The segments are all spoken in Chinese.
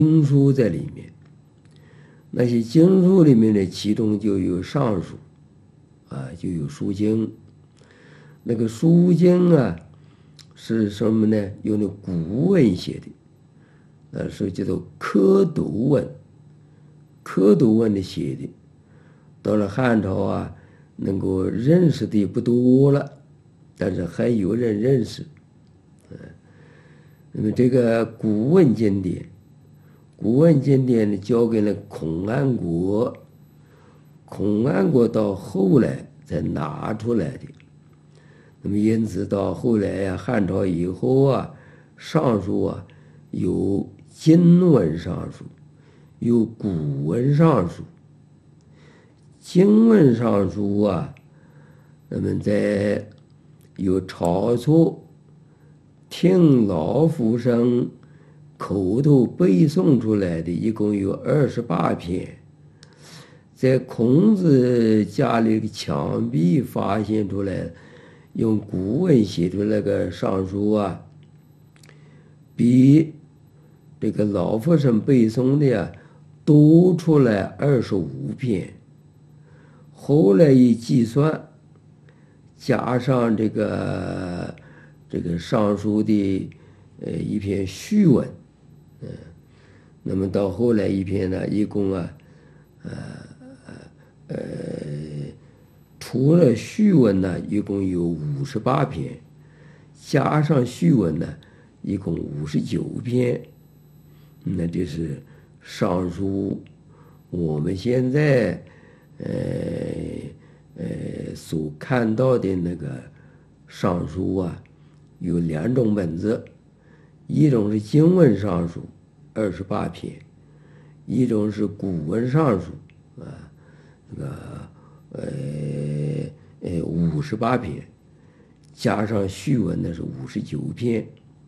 经书在里面。那些经书里面呢，其中就有尚书就有书经。那个书经是什么呢？用那古文写的，是叫做刻读文，刻读文的写的。到了汉朝能够认识的也不多了，但是还有人认识。那么这个古文经典，古文经典呢，交给了孔安国，孔安国到后来才拿出来的。那么因此到后来汉朝以后尚书有今文尚书，有古文尚书。今文尚书那么在有晁错听老夫生口头背诵出来的，一共有28篇。在孔子家里的墙壁发现出来，用古文写出来个尚书比这个老夫生背诵的多出来25篇。后来一计算，加上这个尚书的一篇序文，那么到后来一篇呢，一共除了序文呢，一共有58篇，加上序文呢，一共59篇。那这是尚书。我们现在所看到的那个尚书有2种本子，一种是经文尚书28篇，一种是古文尚书58篇，加上序文呢是59篇。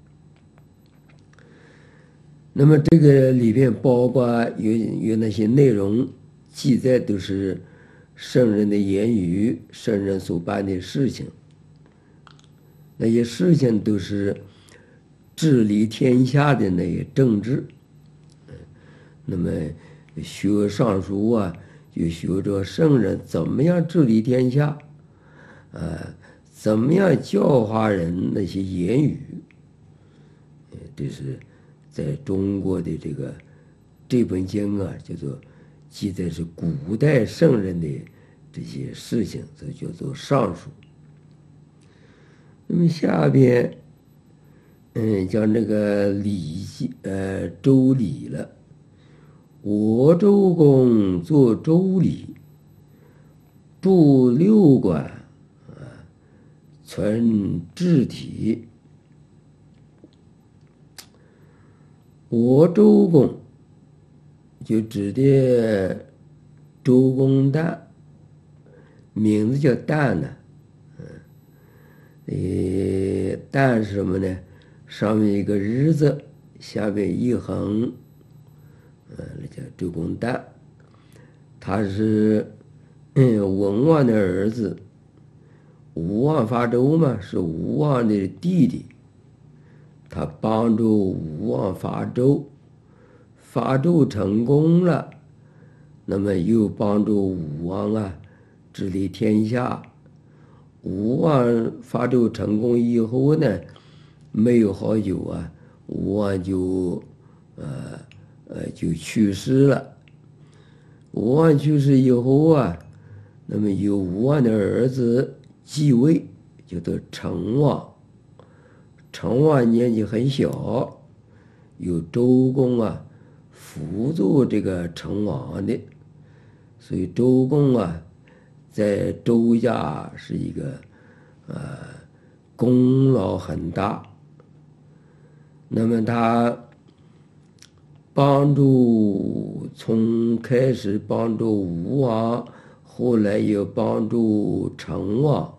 那么这个里边包括有那些内容记载，都是圣人的言语，圣人所办的事情。那些事情都是治理天下的那些政治。那么学尚书就学着圣人怎么样治理天下，怎么样教化人那些言语。这是在中国的这本经叫做记载是古代圣人的这些事情，这叫做尚书。那么下边讲这个礼周礼了。我周公作周礼，著6管，存治体。我周公就指的周公旦，名字叫旦呢。旦是什么呢？上面一个日字，下面一横，那叫周公旦。他是文王的儿子，吴王伐纣嘛，是吴王的弟弟。他帮助吴王伐纣，伐纣成功了，那么又帮助吴王治理天下。吴王伐纣成功以后呢，没有好久吴王就去世了。吴王去世以后那么由吴王的儿子继位，叫做成王。成王年纪很小，由周公辅助这个成王的，所以周公在周家是一个功劳很大。那么他从开始帮助吴王，后来又帮助成王。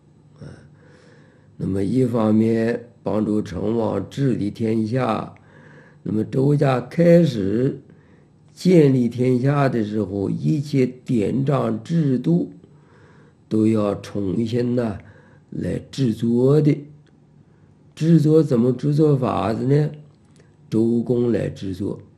那么一方面帮助成王治理天下，那么周家开始建立天下的时候，一切典章制度都要重新来制作的。制作怎么制作法子呢？周公来制作。